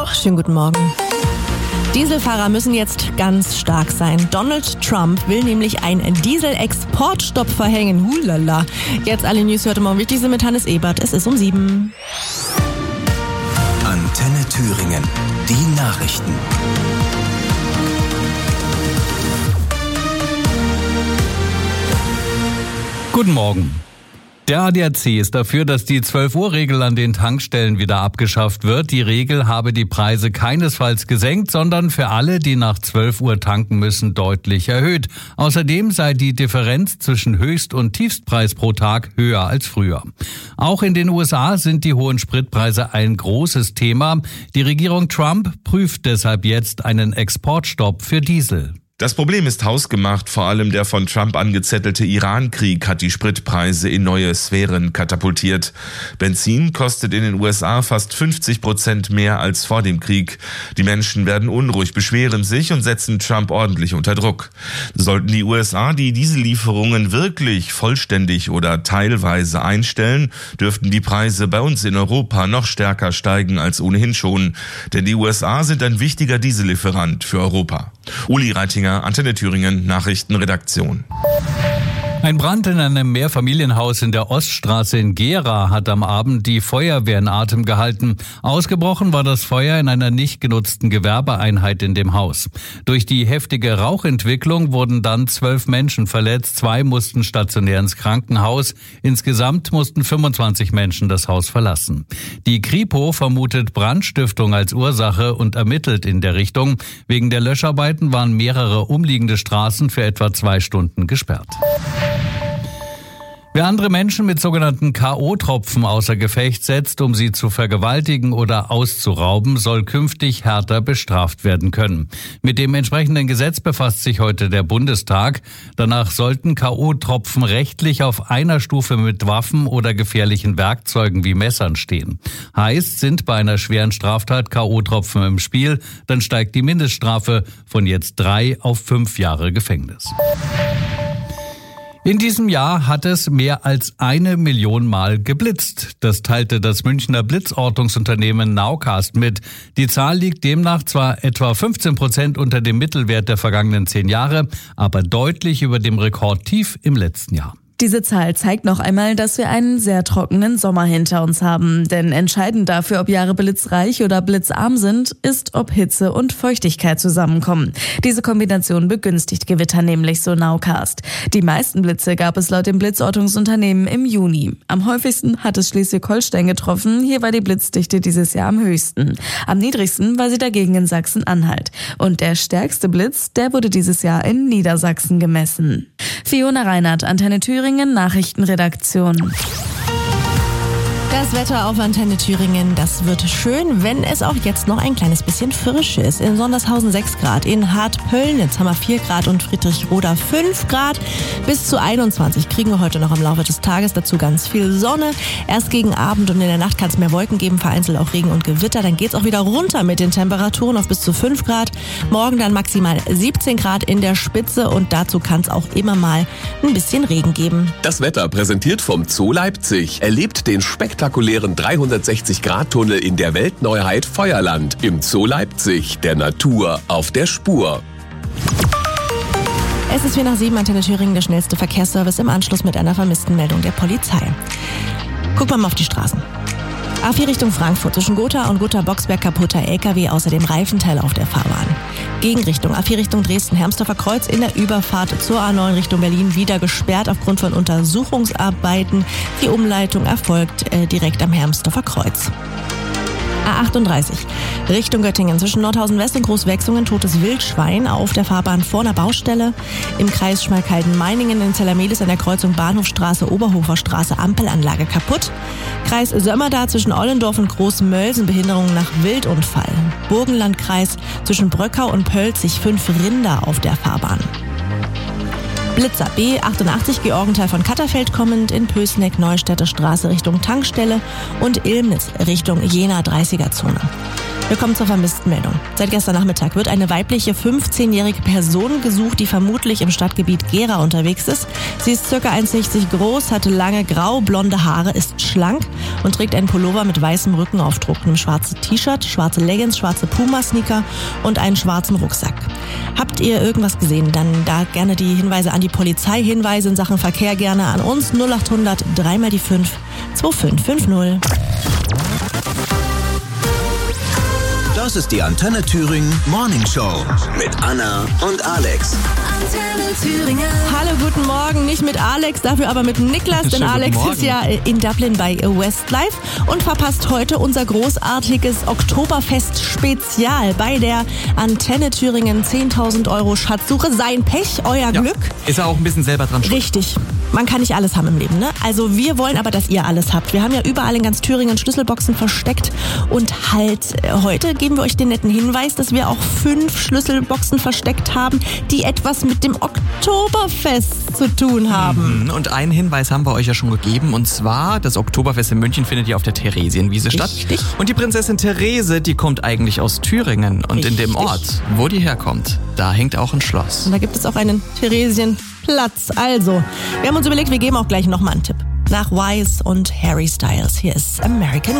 Schönen guten Morgen. Dieselfahrer müssen jetzt ganz stark sein. Donald Trump will nämlich einen Dieselexportstopp verhängen. Hulala. Jetzt alle News heute Morgen. Wichtig sind mit Hannes Ebert. Es ist um 7. Antenne Thüringen. Die Nachrichten. Guten Morgen. Der ADAC ist dafür, dass die 12-Uhr-Regel an den Tankstellen wieder abgeschafft wird. Die Regel habe die Preise keinesfalls gesenkt, sondern für alle, die nach 12 Uhr tanken müssen, deutlich erhöht. Außerdem sei die Differenz zwischen Höchst- und Tiefstpreis pro Tag höher als früher. Auch in den USA sind die hohen Spritpreise ein großes Thema. Die Regierung Trump prüft deshalb jetzt einen Exportstopp für Diesel. Das Problem ist hausgemacht, vor allem der von Trump angezettelte Iran-Krieg hat die Spritpreise in neue Sphären katapultiert. Benzin kostet in den USA fast 50% mehr als vor dem Krieg. Die Menschen werden unruhig, beschweren sich und setzen Trump ordentlich unter Druck. Sollten die USA die Diesellieferungen wirklich vollständig oder teilweise einstellen, dürften die Preise bei uns in Europa noch stärker steigen als ohnehin schon. Denn die USA sind ein wichtiger Diesellieferant für Europa. Uli Reitinger, Antenne Thüringen, Nachrichtenredaktion. Ein Brand in einem Mehrfamilienhaus in der Oststraße in Gera hat am Abend die Feuerwehr in Atem gehalten. Ausgebrochen war das Feuer in einer nicht genutzten Gewerbeeinheit in dem Haus. Durch die heftige Rauchentwicklung wurden dann 12 Menschen verletzt. 2 mussten stationär ins Krankenhaus. Insgesamt mussten 25 Menschen das Haus verlassen. Die Kripo vermutet Brandstiftung als Ursache und ermittelt in der Richtung. Wegen der Löscharbeiten waren mehrere umliegende Straßen für etwa 2 Stunden gesperrt. Wer andere Menschen mit sogenannten K.O.-Tropfen außer Gefecht setzt, um sie zu vergewaltigen oder auszurauben, soll künftig härter bestraft werden können. Mit dem entsprechenden Gesetz befasst sich heute der Bundestag. Danach sollten K.O.-Tropfen rechtlich auf einer Stufe mit Waffen oder gefährlichen Werkzeugen wie Messern stehen. Heißt, sind bei einer schweren Straftat K.O.-Tropfen im Spiel, dann steigt die Mindeststrafe von jetzt 3 auf 5 Jahre Gefängnis. In diesem Jahr hat es mehr als 1 Million Mal geblitzt. Das teilte das Münchner Blitzortungsunternehmen Nowcast mit. Die Zahl liegt demnach zwar etwa 15% unter dem Mittelwert der vergangenen 10 Jahre, aber deutlich über dem Rekordtief im letzten Jahr. Diese Zahl zeigt noch einmal, dass wir einen sehr trockenen Sommer hinter uns haben. Denn entscheidend dafür, ob Jahre blitzreich oder blitzarm sind, ist, ob Hitze und Feuchtigkeit zusammenkommen. Diese Kombination begünstigt Gewitter nämlich, so Nowcast. Die meisten Blitze gab es laut dem Blitzortungsunternehmen im Juni. Am häufigsten hat es Schleswig-Holstein getroffen. Hier war die Blitzdichte dieses Jahr am höchsten. Am niedrigsten war sie dagegen in Sachsen-Anhalt. Und der stärkste Blitz, der wurde dieses Jahr in Niedersachsen gemessen. Fiona Reinhardt, Antenne Thüringen, Nachrichtenredaktion. Das Wetter auf Antenne Thüringen, das wird schön, wenn es auch jetzt noch ein kleines bisschen frisch ist. In Sondershausen 6 Grad, in Hart-Pöllnitz haben wir 4 Grad und Friedrichroda 5 Grad. Bis zu 21 kriegen wir heute noch im Laufe des Tages. Dazu ganz viel Sonne. Erst gegen Abend und in der Nacht kann es mehr Wolken geben, vereinzelt auch Regen und Gewitter. Dann geht es auch wieder runter mit den Temperaturen auf bis zu 5 Grad. Morgen dann maximal 17 Grad in der Spitze und dazu kann es auch immer mal ein bisschen Regen geben. Das Wetter präsentiert vom Zoo Leipzig. Erlebt den spektakulären 360-Grad-Tunnel in der Weltneuheit Feuerland im Zoo Leipzig, der Natur auf der Spur. Es ist 4:07, Antenne Thüringen, der schnellste Verkehrsservice im Anschluss mit einer vermissten Meldung der Polizei. Gucken wir mal auf die Straßen. A4 Richtung Frankfurt, zwischen Gotha und Gotha-Boxberg kaputter LKW, außerdem Reifenteile auf der Fahrbahn. Gegenrichtung A4 Richtung Dresden-Hermsdorfer Kreuz in der Überfahrt zur A9 Richtung Berlin wieder gesperrt aufgrund von Untersuchungsarbeiten. Die Umleitung erfolgt direkt am Hermsdorfer Kreuz. A38 Richtung Göttingen zwischen Nordhausen West und Großwechsungen totes Wildschwein auf der Fahrbahn vor einer Baustelle. Im Kreis Schmalkalden-Meiningen in Zellermehlis an der Kreuzung Bahnhofstraße, Oberhofer Straße Ampelanlage kaputt. Kreis Sömmerda zwischen Ollendorf und Großmölsen Behinderung nach Wildunfall. Burgenlandkreis zwischen Bröckau und Pölzig 5 Rinder auf der Fahrbahn. Blitzer B88 Georgenthal von Katterfeld kommend in Pößneck Neustädter Straße Richtung Tankstelle und Ilmnitz Richtung Jena 30er Zone. Wir kommen zur vermissten Meldung. Seit gestern Nachmittag wird eine weibliche 15-jährige Person gesucht, die vermutlich im Stadtgebiet Gera unterwegs ist. Sie ist ca. 1,60 groß, hat lange grau-blonde Haare, ist schlank und trägt einen Pullover mit weißem Rückenaufdruck, einem schwarzen T-Shirt, schwarze Leggings, schwarze Puma-Sneaker und einen schwarzen Rucksack. Habt ihr irgendwas gesehen? Dann da gerne die Hinweise an die Polizei, Hinweise in Sachen Verkehr gerne an uns 0800 3 mal die 5 2550. Das ist die Antenne Thüringen Morning Show mit Anna und Alex. Antenne Thüringen. Hallo, guten Morgen. Nicht mit Alex, dafür aber mit Niklas, denn Alex ist ja in Dublin bei Westlife und verpasst heute unser großartiges Oktoberfest-Spezial bei der Antenne Thüringen 10.000 € Schatzsuche. Sein Pech, euer Glück. Ist er auch ein bisschen selber dran schuld. Richtig. Man kann nicht alles haben im Leben, ne? Also wir wollen aber, dass ihr alles habt. Wir haben ja überall in ganz Thüringen Schlüsselboxen versteckt und halt heute geben wir euch den netten Hinweis, dass wir auch 5 Schlüsselboxen versteckt haben, die etwas mit dem Oktoberfest zu tun haben. Und einen Hinweis haben wir euch ja schon gegeben, und zwar, das Oktoberfest in München findet ja auf der Theresienwiese statt. Richtig. Und die Prinzessin Therese, die kommt eigentlich aus Thüringen. Und in dem Ort, wo die herkommt, da hängt auch ein Schloss. Und da gibt es auch einen Theresienplatz. Also, wir haben uns überlegt, wir geben auch gleich nochmal einen Tipp. Nach Wise und Harry Styles. Hier ist American